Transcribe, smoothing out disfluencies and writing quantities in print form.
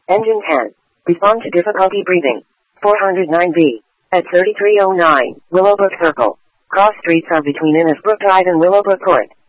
Engine 10. Respond to difficulty breathing. 409B. At 3309, Willowbrook Circle. Cross streets are between Innisbrook Drive and Willowbrook Court.